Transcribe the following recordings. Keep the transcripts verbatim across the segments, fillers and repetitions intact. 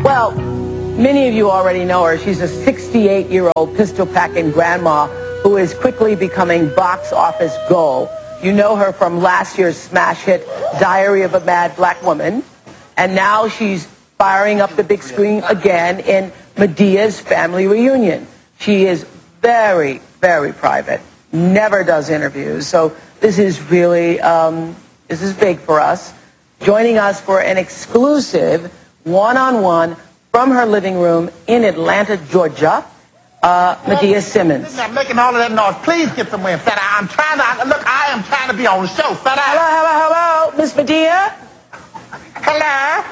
Well, many of you already know her. She's a sixty-eight-year-old pistol-packing grandma who is quickly becoming box office gold. You know her from last year's smash hit, Diary of a Mad Black Woman. And now she's firing up the big screen again in Madea's Family Reunion. She is very, very private, never does interviews. So this is really, um, this is big for us. Joining us for an exclusive one-on-one from her living room in Atlanta, Georgia, uh, Madea Simmons. I'm making all of that noise. Please get somewhere and sit down. I'm trying to, look, I am trying to be on the show. Sit down. Hello, hello, hello, Miss Madea. Hello.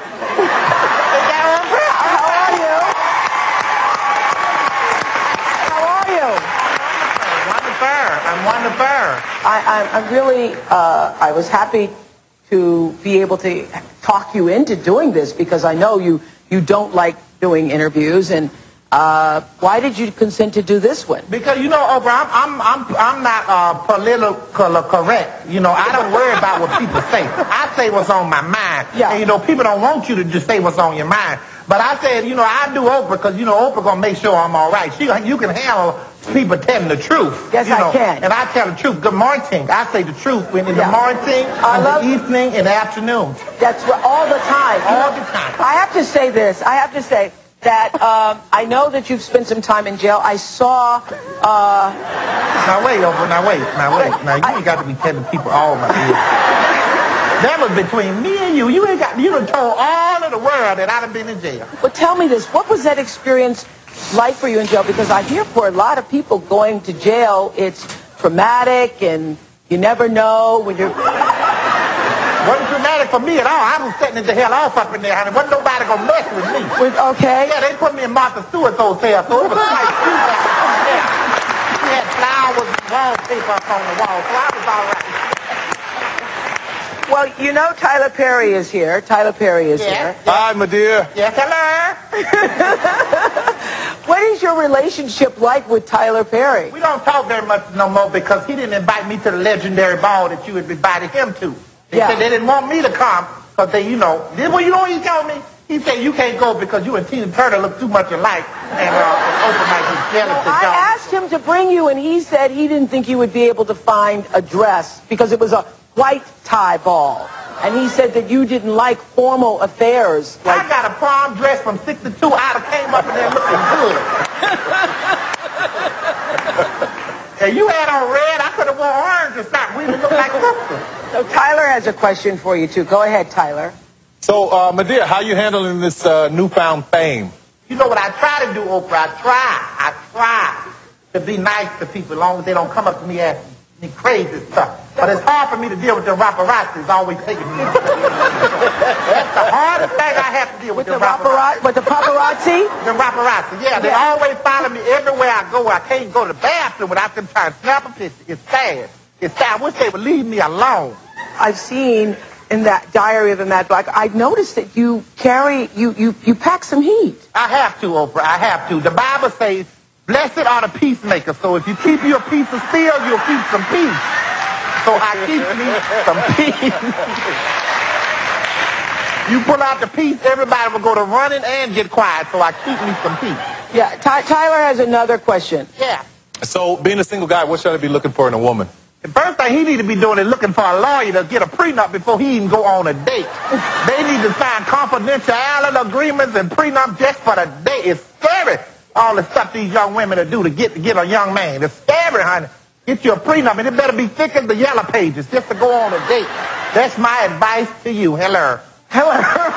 How are you? How are you? Wonderful. I'm wonderful. I, I'm, I'm really, uh, I was happy to be able to talk you into doing this because I know you, you don't like doing interviews. And uh, why did you consent to do this one? Because, you know, Oprah, I'm, I'm, I'm, I'm not uh, political correct. You know, I don't worry about what people say. I say what's on my mind. Yeah. And, you know, people don't want you to just say what's on your mind. But I said, you know, I do Oprah because, you know, Oprah going to make sure I'm all right. She, you can handle people telling the truth. Yes, you know, I can. And I tell the truth. Good morning. I say the truth when in Yeah. the morning, I in love- the evening, in the afternoon. That's right, all the time. All the time. I have to say this. I have to say that um, I know that you've spent some time in jail. I saw... Uh, now wait, Oprah. Now wait. Now wait. Now you ain't got to be telling people all my business. That was between me and you. You ain't got. You done told all of the world that I done been in jail. But tell me this. What was that experience like for you in jail? Because I hear for a lot of people going to jail, it's traumatic and you never know when you're... Wasn't traumatic for me at all. I was setting it the hell off up in there, honey. Wasn't nobody gonna mess with me. With, okay. Yeah, they put me in Martha Stewart's hotel, so it was quite cute. Yeah. She had flowers and wallpaper up on the wall, so I was all right. Well, you know Tyler Perry is here. Tyler Perry is Yeah. here. Hi, my dear. Yes, hello. What is your relationship like with Tyler Perry? We don't talk very much no more because he didn't invite me to the legendary ball that you had invited him to. They Yeah. said they didn't want me to come because they, you know, this what you know what he told me? He said you can't go because you and Tina Turner look too much alike and uh, Oprah might be jealous of I y'all. asked him to bring you, and he said he didn't think you would be able to find a dress because it was a white tie ball. And he said that you didn't like formal affairs. I Like, got a prom dress from sixty-two. I'd have came up in there looking good. And you had on red, I could have worn orange or something. We would look like sisters. so Tyler has a question for you, too. Go ahead, Tyler. So, uh, my dear, how you handling this uh, newfound fame? You know what I try to do, Oprah? I try. I try to be nice to people as long as they don't come up to me asking me crazy stuff. But it's hard for me to deal with the paparazzi. Always taking me. That's the hardest thing I have to deal with, With the, the paparazzi. paparazzi, with the paparazzi? The paparazzi, yeah. They Yeah. always follow me everywhere I go. I can't go to the bathroom without them trying to snap a picture. It's sad. It's sad. I wish they would leave me alone. I've seen in that Diary of a Mad Black, I've noticed that you carry, you, you, you pack some heat. I have to, Oprah. I have to. The Bible says, blessed are the peacemakers. So if you keep your piece of steel, you'll keep some peace. So I keep me some peace. You pull out the piece, everybody will go to running and get quiet. So I keep me some peace. Yeah, Ty- Tyler has another question. Yeah. So, being a single guy, what should I be looking for in a woman? The first thing he need to be doing is looking for a lawyer to get a prenup before he even go on a date. They need to sign confidentiality agreements and prenup just for the date. It's scary, all the stuff these young women will do to get to get a young man. It's scary, honey. Get you a prenup, and it better be thick as the yellow pages just to go on a date. That's my advice to you. Hello. Hello.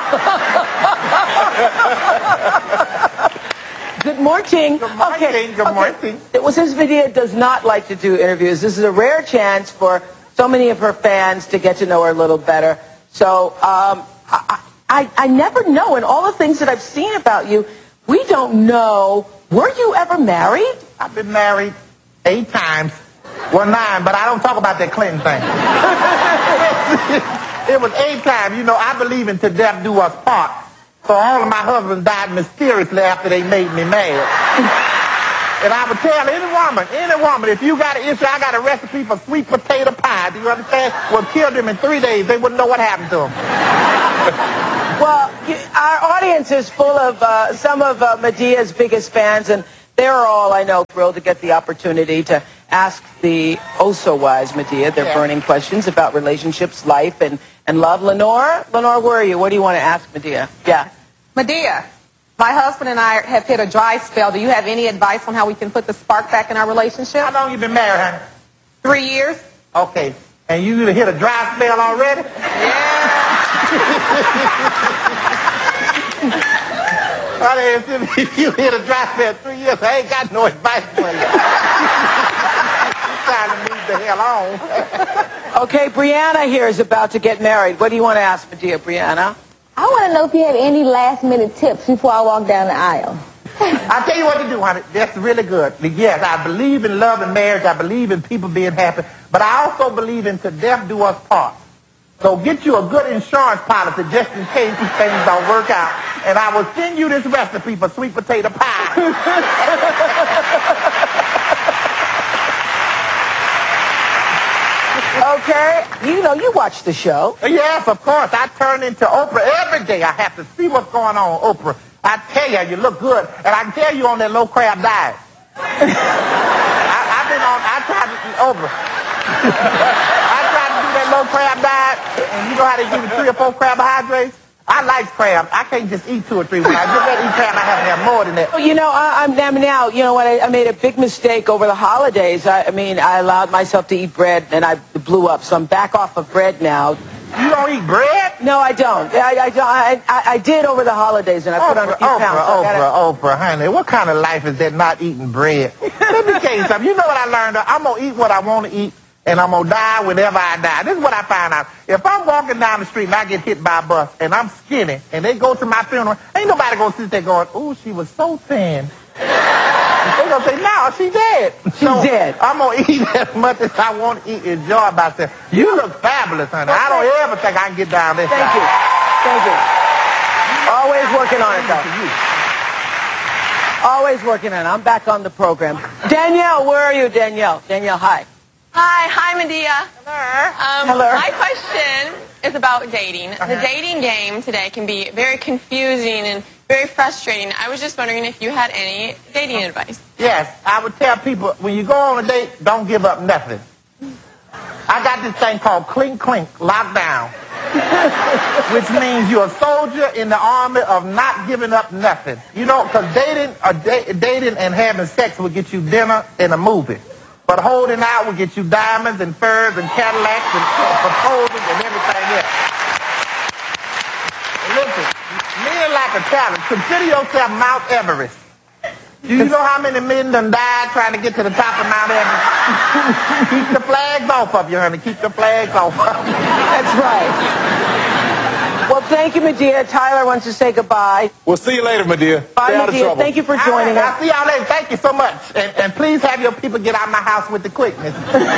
Good morning. Good morning, Okay. good morning. Okay. Well, since Madea does not like to do interviews, this is a rare chance for so many of her fans to get to know her a little better. So um, I, I, I never know, and all the things that I've seen about you, we don't know. Were you ever married? I've been married eight times. Well, nine, but I don't talk about that Clinton thing. It was eight times. You know, I believe in till death do us part. So all of my husbands died mysteriously after they made me mad. And I would tell any woman, any woman, if you got an issue, I got a recipe for sweet potato pie. Do you understand? Well, kill them in three days. They wouldn't know what happened to them. Well, you, our audience is full of uh, some of uh, Medea's biggest fans, and they're all, I know, thrilled to get the opportunity to ask the oh-so-wise Medea their Yeah. burning questions about relationships, life, and, and love. Lenore? Lenore, where are you? What do you want to ask Medea? Yeah. Medea, my husband and I have hit a dry spell. Do you have any advice on how we can put the spark back in our relationship? How long you been married, honey? Three years. Okay. And you hit a dry spell already? Honey, if you hit a dry spell three years, I ain't got no advice for you. You're trying to move the hell on. Okay, Brianna here is about to get married. What do you want to ask Medea, Brianna? I want to know if you have any last-minute tips before I walk down the aisle. I'll tell you what to do, honey. That's really good. Yes, I believe in love and marriage. I believe in people being happy. But I also believe in to death do us part. So get you a good insurance policy just in case these things don't work out. And I will send you this recipe for sweet potato pie. Okay. You know, you watch the show. Yes, of course. I turn into Oprah every day. I have to see what's going on, Oprah. I tell you, you look good. And I can tell you on that low crab diet. I, I've been on, I tried to, Oprah. I tried to do that low crab diet. And you know how they give you three or four carbohydrates? I like crab. I can't just eat two or three. When I get ready to eat crab, I have to have more than that. You know, I, I'm I'm now, you know what, I, I made a big mistake over the holidays. I, I mean, I allowed myself to eat bread, and I blew up. So I'm back off of bread now. You don't eat bread? No, I don't. I, I, I, I, I did over the holidays, and I put on a Oprah, few Oprah, pounds. So I gotta- Oprah, Oprah, honey, what kind of life is that not eating bread? Let me tell you something. You know what I learned? I'm going to eat what I want to eat, and I'm going to die whenever I die. This is what I found out. If I'm walking down the street and I get hit by a bus, and I'm skinny, and they go to my funeral, ain't nobody going to sit there going, ooh, she was so thin. They're going to say, no, she's dead. She's So, dead. I'm going to eat as much as I want to eat, enjoy myself. You look fabulous, honey. I don't ever think I can get down this Thank side. you. Thank you. Always working on it, though. Always working on it. I'm back on the program. Danielle, where are you, Danielle? Danielle, hi. Hi, hi, Medea. Hello. Um, Hello. My question is about dating. The dating game today can be very confusing and very frustrating. I was just wondering if you had any dating advice. Yes, I would tell people, when you go on a date, don't give up nothing. I got this thing called clink clink, lockdown, which means you're a soldier in the army of not giving up nothing. You know, because dating, uh, da- dating and having sex will get you dinner and a movie. But holding out will get you diamonds and furs and Cadillacs and proposals and everything else. Listen, men like a challenge. Consider yourself Mount Everest. Do you know how many men done died trying to get to the top of Mount Everest? Keep the flags off of you, honey. Keep the flags off of you. That's right. Well, thank you, Medea. Tyler wants to say goodbye. We'll see you later, Medea. Bye, Stay out of Medea. trouble. Thank you for joining All right, us. I'll see y'all later. Thank you so much. And, and please have your people get out of my house with the quickness.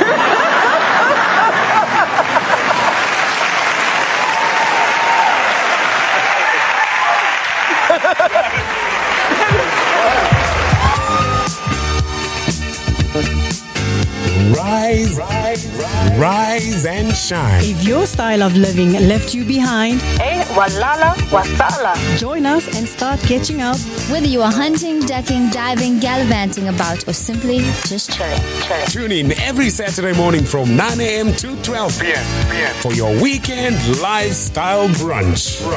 Rise, rise, rise and shine. If your style of living left you behind, Eh, walala, wasala. join us and start catching up. Whether you are hunting, decking, diving, gallivanting about, or simply just chilling. Tune in every Saturday morning from nine a.m. to twelve p.m. for your weekend lifestyle brunch.